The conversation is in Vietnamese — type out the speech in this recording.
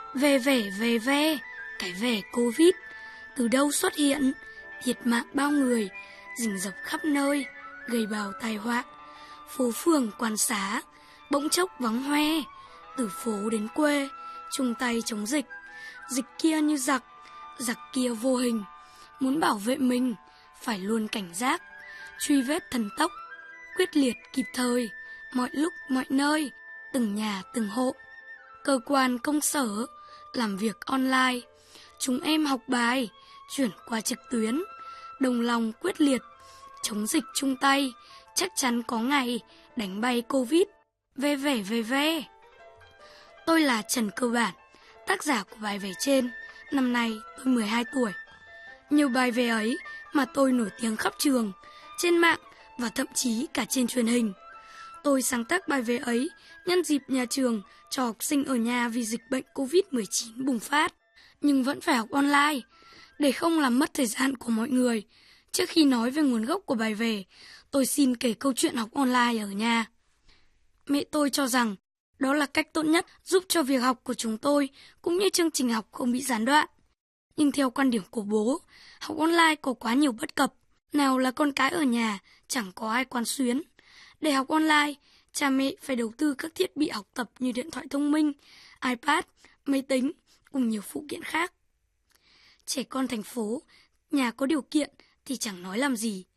Về, cái về Covid, từ đâu xuất hiện, thiệt mạng bao người, rình rập khắp nơi, gây bao tai họa. Phố phường quan xá, bỗng chốc vắng hoe, từ phố đến quê, chung tay chống dịch. Dịch kia như giặc, giặc kia vô hình. Muốn bảo vệ mình, phải luôn cảnh giác, truy vết thần tốc, quyết liệt kịp thời, mọi lúc mọi nơi, từng nhà từng hộ. Cơ quan công sở, làm việc online, chúng em học bài, chuyển qua trực tuyến, đồng lòng quyết liệt, chống dịch chung tay, chắc chắn có ngày đánh bay Covid. Về. Tôi là Trần Cơ Bản, tác giả của bài về trên. Năm nay tôi 12 tuổi. Nhiều bài về ấy mà tôi nổi tiếng khắp trường, trên mạng và thậm chí cả trên truyền hình. Tôi sáng tác bài về ấy nhân dịp nhà trường cho học sinh ở nhà vì dịch bệnh Covid-19 bùng phát, nhưng vẫn phải học online. Để không làm mất thời gian của mọi người, trước khi nói về nguồn gốc của bài về, tôi xin kể câu chuyện học online ở nhà. Mẹ tôi cho rằng đó là cách tốt nhất giúp cho việc học của chúng tôi cũng như chương trình học không bị gián đoạn. Nhưng theo quan điểm của bố, học online có quá nhiều bất cập. Nào là con cái ở nhà, chẳng có ai quán xuyến. Để học online, cha mẹ phải đầu tư các thiết bị học tập như điện thoại thông minh, iPad, máy tính cùng nhiều phụ kiện khác. Trẻ con thành phố, nhà có điều kiện thì chẳng nói làm gì.